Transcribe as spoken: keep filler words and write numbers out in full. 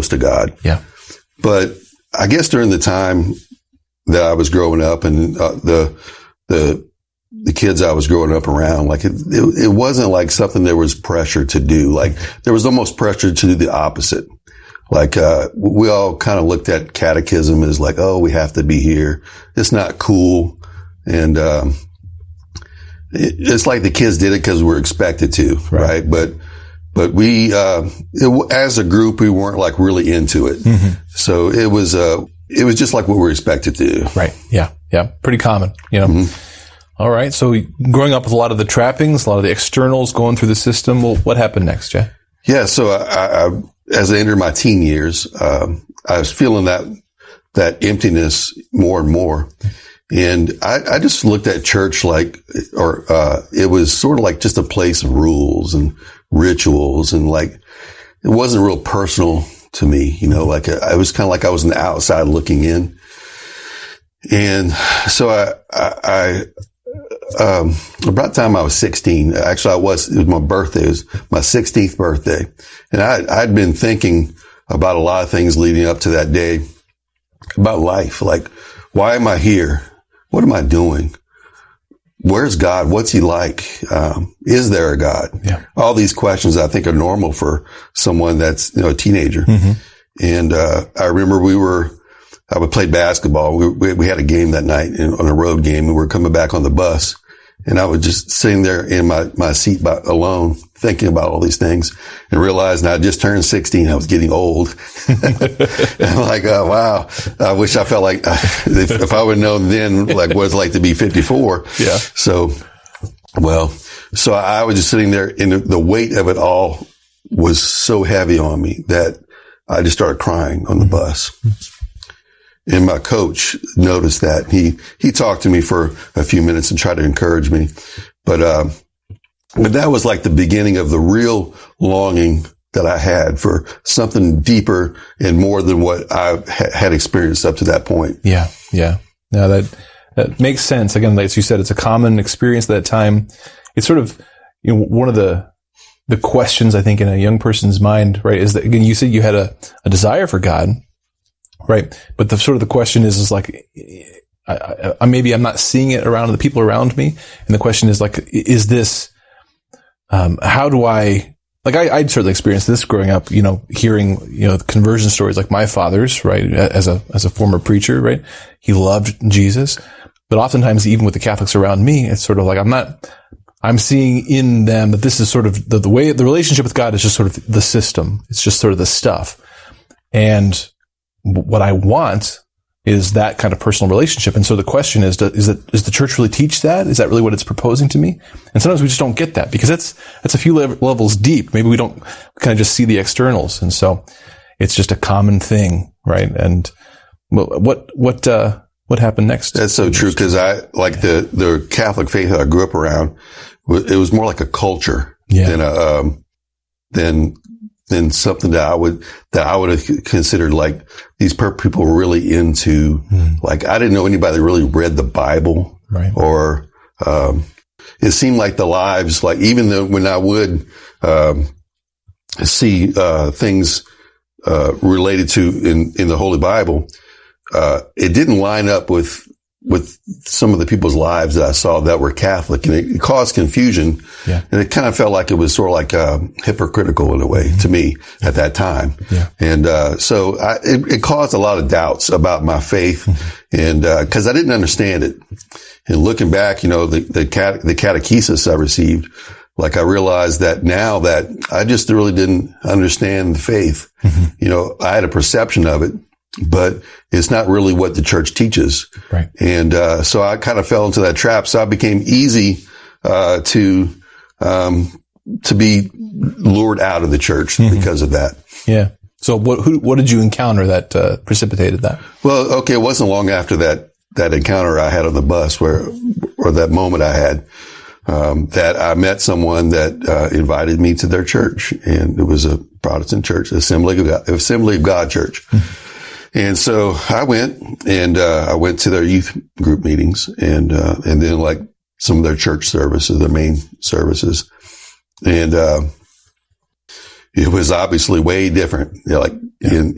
close to God. Yeah. But I guess during the time that I was growing up and uh, the, the, the kids I was growing up around, like it, it, it wasn't like something there was pressure to do. Like there was almost pressure to do the opposite. Like, uh, we all kind of looked at catechism as like, oh, we have to be here. It's not cool. And, um, it, it's like the kids did it because we're expected to, right? right? But, but we, uh, it, as a group, we weren't like really into it. Mm-hmm. So it was, uh, it was just like what we were expected to do. Right. Yeah. Yeah. Pretty common, you know. Mm-hmm. All right. So growing up with a lot of the trappings, a lot of the externals going through the system. Well, what happened next, Jay? Yeah. So I, I as I entered my teen years, um, I was feeling that, that emptiness more and more. And I, I just looked at church like, or, uh, it was sort of like just a place of rules and rituals. And like, it wasn't real personal to me, you know, like I, I was kind of like I was on the outside looking in. And so I, I, I um, about the time I was sixteen, actually I was, it was my birthday, it was my sixteenth birthday. And I, I'd been thinking about a lot of things leading up to that day, about life. Like, why am I here? What am I doing? Where's God? What's he like? Um, is there a God? Yeah. All these questions I think are normal for someone that's, you know, a teenager. Mm-hmm. And, uh, I remember we were, I would play basketball. We, we, we had a game that night in, on a road game, and we were coming back on the bus. And I was just sitting there in my, my seat by, alone, thinking about all these things, and realizing I just turned sixteen. I was getting old. And I'm like, oh, wow. I wish I felt like, if, if I would have known then, like, what it's like to be fifty-four. Yeah. So, well, so I was just sitting there, and the weight of it all was so heavy on me that I just started crying on the bus. And my coach noticed that. He, he talked to me for a few minutes and tried to encourage me. But, um, but that was like the beginning of the real longing that I had for something deeper and more than what I ha- had experienced up to that point. Yeah. Yeah. Now that, that makes sense. Again, as you said, it's a common experience at that time. It's sort of, you know, one of the, the questions I think in a young person's mind, right, is that, again, you said you had a, a desire for God. Right. But the sort of the question is, is like, I, I, maybe I'm not seeing it around the people around me. And the question is like, is this, um, how do I, like I, I'd certainly experienced this growing up, you know, hearing, you know, conversion stories like my father's, right, as a, as a former preacher, right? He loved Jesus. But oftentimes, even with the Catholics around me, it's sort of like, I'm not, I'm seeing in them that this is sort of the, the way, the relationship with God is just sort of the system. It's just sort of the stuff. And what I want is that kind of personal relationship. And so the question is, is that, does the church really teach that? Is that really what it's proposing to me? And sometimes we just don't get that because that's, that's a few levels deep. Maybe we don't kind of just see the externals. And so it's just a common thing, right? And what, what, uh, what happened next? That's so true. Cause I, like the, the Catholic faith that I grew up around, it was more like a culture yeah. than a, um, than, than something that I would, that I would have considered like these people were really into, mm. like I didn't know anybody that really read the Bible right. or, um, it seemed like the lives, like even though when I would, um, see, uh, things, uh, related to in, in the Holy Bible, uh, it didn't line up with, with some of the people's lives that I saw that were Catholic, and it caused confusion. Yeah. And it kind of felt like it was sort of like, uh, hypocritical in a way mm-hmm. to me at that time. Yeah. And, uh, so I, it, it caused a lot of doubts about my faith. Mm-hmm. And, uh, cause I didn't understand it. And looking back, you know, the, the cat, the catechesis I received, like I realized that now that I just really didn't understand the faith. Mm-hmm. You know, I had a perception of it, but it's not really what the church teaches. Right. And, uh, so I kind of fell into that trap. So I became easy, uh, to, um, to be lured out of the church mm-hmm. because of that. Yeah. So what, who, what did you encounter that, uh, precipitated that? Well, okay. It wasn't long after that, that encounter I had on the bus where, or that moment I had, um, that I met someone that, uh, invited me to their church, and it was a Protestant church, Assembly of God, Assembly of God church. Mm-hmm. And so I went and, uh, I went to their youth group meetings and, uh, and then like some of their church services, their main services. And, uh, it was obviously way different. You know, like yeah. in,